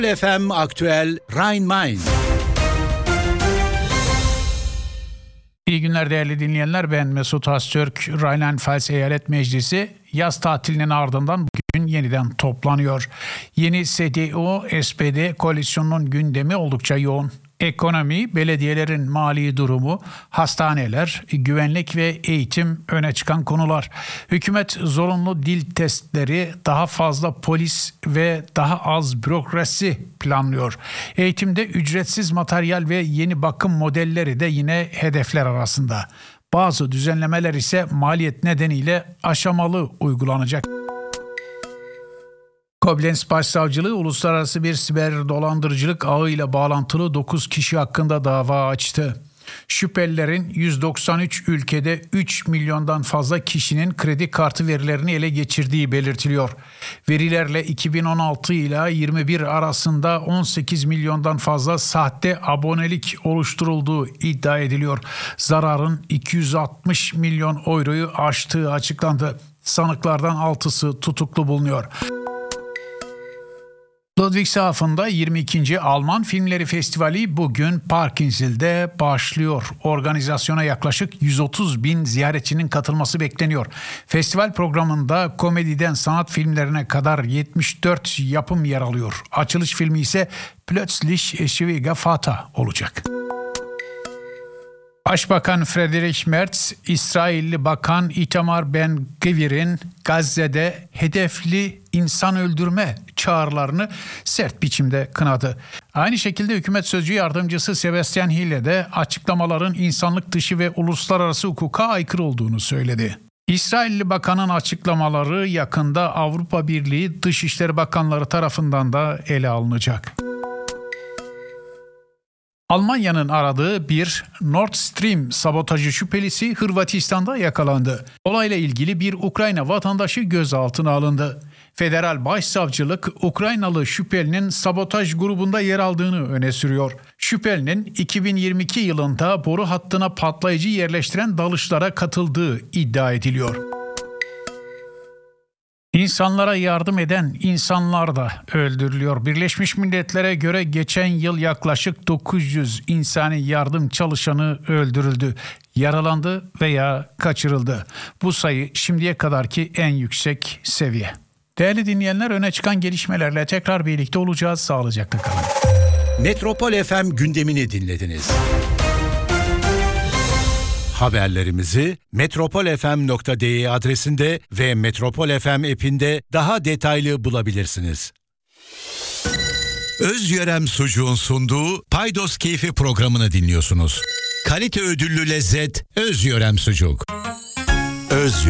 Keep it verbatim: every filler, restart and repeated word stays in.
F M Aktüel Rhein-Main. İyi günler değerli dinleyenler, ben Mesut Öztürk. Rheinland-Pfalz Eyalet Meclisi yaz tatilinin ardından bugün yeniden toplanıyor. Yeni S D U S P D koalisyonunun gündemi oldukça yoğun. Ekonomi, belediyelerin mali durumu, hastaneler, güvenlik ve eğitim öne çıkan konular. Hükümet zorunlu dil testleri, daha fazla polis ve daha az bürokrasi planlıyor. Eğitimde ücretsiz materyal ve yeni bakım modelleri de yine hedefler arasında. Bazı düzenlemeler ise maliyet nedeniyle aşamalı uygulanacak. Koblenz Başsavcılığı uluslararası bir siber dolandırıcılık ağıyla bağlantılı dokuz kişi hakkında dava açtı. Şüphelilerin yüz doksan üç ülkede üç milyondan fazla kişinin kredi kartı verilerini ele geçirdiği belirtiliyor. Verilerle iki bin on altı ile yirmi bir arasında on sekiz milyondan fazla sahte abonelik oluşturulduğu iddia ediliyor. Zararın iki yüz altmış milyon euroyu aştığı açıklandı. Sanıklardan altısı tutuklu bulunuyor. Ludwigshafen'da yirmi ikinci Alman Filmleri Festivali bugün Parkinsel'de başlıyor. Organizasyona yaklaşık yüz otuz bin ziyaretçinin katılması bekleniyor. Festival programında komediden sanat filmlerine kadar yetmiş dört yapım yer alıyor. Açılış filmi ise Plötzlich Schwieger Vater olacak. Başbakan Friedrich Merz, İsrailli Bakan Itamar Ben-Gvir'in Gazze'de hedefli insan öldürme çağrılarını sert biçimde kınadı. Aynı şekilde hükümet sözcü yardımcısı Sebastian Hille de açıklamaların insanlık dışı ve uluslararası hukuka aykırı olduğunu söyledi. İsrailli bakanın açıklamaları yakında Avrupa Birliği Dışişleri Bakanları tarafından da ele alınacak. Almanya'nın aradığı bir Nord Stream sabotajı şüphelisi Hırvatistan'da yakalandı. Olayla ilgili bir Ukrayna vatandaşı gözaltına alındı. Federal Başsavcılık Ukraynalı şüphelinin sabotaj grubunda yer aldığını öne sürüyor. Şüphelinin iki bin yirmi iki yılında boru hattına patlayıcı yerleştiren dalışlara katıldığı iddia ediliyor. İnsanlara yardım eden insanlar da öldürülüyor. Birleşmiş Milletler'e göre geçen yıl yaklaşık dokuz yüz insani yardım çalışanı öldürüldü, yaralandı veya kaçırıldı. Bu sayı şimdiye kadarki en yüksek seviye. Değerli dinleyenler, öne çıkan gelişmelerle tekrar birlikte olacağız. Sağlıcakla kalın. Metropol F M gündemini dinlediniz. Haberlerimizi metropol f m nokta d e adresinde ve Metropol F M app'inde daha detaylı bulabilirsiniz. Özyörem Sucuğun sunduğu Paydos Keyfi programını dinliyorsunuz. Kalite ödüllü lezzet Özyörem Sucuk. Özyörem.